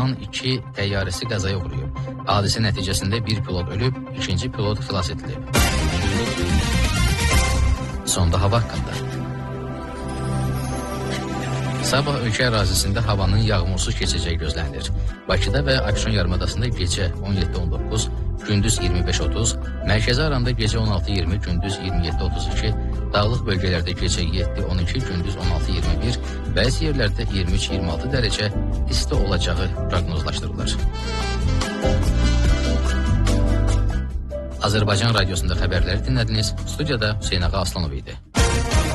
Turan-2 təyyarəsi qəzaya uğrayıb. Hadisə nəticəsində bir pilot ölüb, ikinci pilot xilas edilib. Sonda hava haqqında. Sabah ölkə ərazisində havanın yağmursuz keçəcəyi gözlənilir. Bakıda və Abşeron yarımadasında gecə 17-19, gündüz 25-30, mərkəzi aranda gecə 16-20, gündüz 27-32, dağlıq bölgələrdə gecə 7-12, gündüz 16-21, bəzi yerlərdə 23-26 dərəcə isti olacağı proqnozlaşdırılır. Azərbaycan Radiosunda xəbərləri dinlədiniz. Studiyada Hüseyn Ağa Aslanov idi.